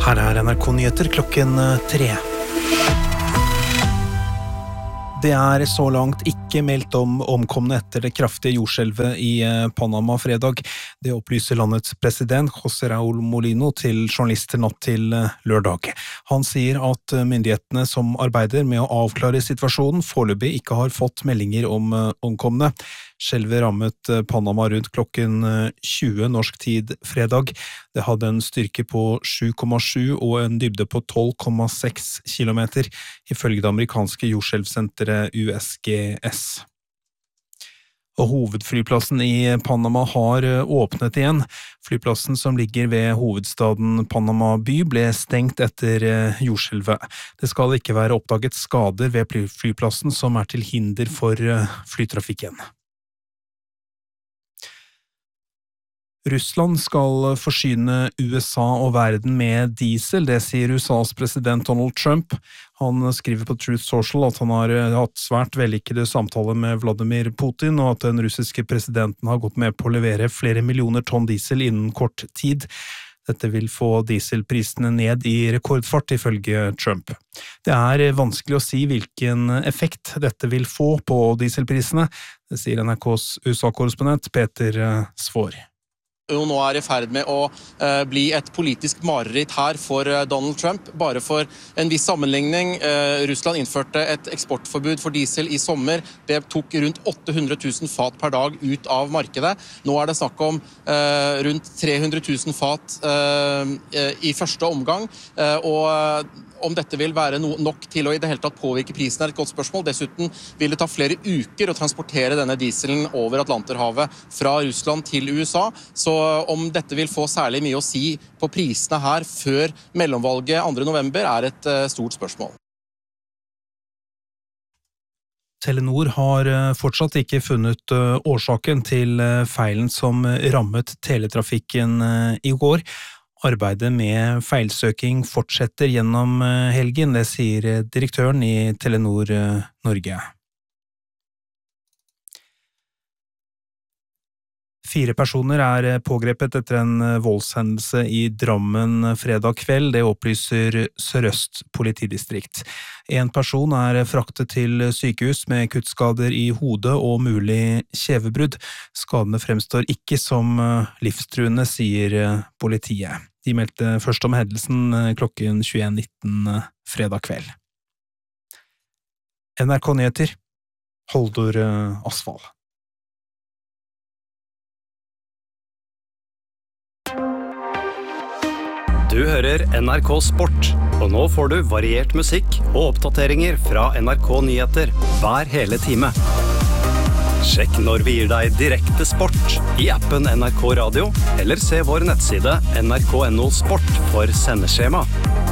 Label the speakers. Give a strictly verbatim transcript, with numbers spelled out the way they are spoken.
Speaker 1: Her er N R K-nyheter klokken tre. Det er så langt ikke meldt om omkomne etter det kraftige jordskjelvet i Panama fredag. Det opplyser landets president José Raúl Mulino til journalister natt til lørdag. Han sier at myndighetene som arbeider med å avklare situasjonen foreløpig ikke har fått meldinger om omkomne. Skjelvet rammet Panama rundt klokken tjue norsk tid fredag. Det hadde en styrke på sju komma sju og en dybde på tolv komma seks kilometer, ifølge det amerikanske jordskjelvsenteret U S G S. Og hovedflyplassen i Panama har åpnet igjen. Flyplassen som ligger ved hovedstaden Panama by ble stengt etter jordskjelvet. Det skal ikke være oppdaget skader ved flyplassen som er til hinder for flytrafikken. Russland skal forsyne U S A og verden med diesel, det sier U S A's president Donald Trump. Han skriver på Truth Social at han har hatt svært vellykkede samtaler med Vladimir Putin, og at den russiske presidenten har gått med på å levere flere millioner tonn diesel innen kort tid. Dette vil få dieselprisene ned i rekordfart, ifølge Trump. Det er vanskelig å si hvilken effekt dette vil få på dieselprisene, det sier N R K's U S A-korrespondent Peter Svår.
Speaker 2: Jo, nå er i ferd med å uh, bli et politisk mareritt her for uh, Donald Trump. Bare for en viss sammenligning, uh, Russland innførte et eksportforbud for diesel i sommer. Det tok rundt åtte hundre tusen fat per dag ut av markedet. Nå er det snakk om uh, rundt tre hundre tusen fat uh, uh, i første omgang, uh, og uh, om dette vil være no- nok til å i det hele tatt påvirke prisen er et godt spørsmål. Dessuten vil det ta flere uker å transportere denne dieselen over Atlanterhavet fra Russland til U S A, så om dette vil få særlig mye å si på prisene her før mellomvalget andre november er et uh, stort spørsmål.
Speaker 1: Telenor har fortsatt ikke funnet årsaken til feilen som rammet teletrafikken i går. Arbeidet med feilsøking fortsetter gjennom helgen, det sier direktøren i Telenor Norge. Fire personer er pågrepet etter en voldshendelse i Drammen fredag kveld, det opplyser Sør-Øst politidistrikt. En person er fraktet til sykehus med kuttskader i hodet og mulig kjevebrudd. Skadene fremstår ikke som livstruende, sier politiet. De meldte først om hendelsen klokken tjueen nitten fredag kveld. N R K-nyheter, Holdor Asfall.
Speaker 3: Du hører N R K Sport, og nå får du variert musikk og oppdateringer fra N R K Nyheter hver hele time. Sjekk når vi gir deg direkte sport i appen N R K Radio, eller se vår nettside N R K punktum no sport for sendeskjema.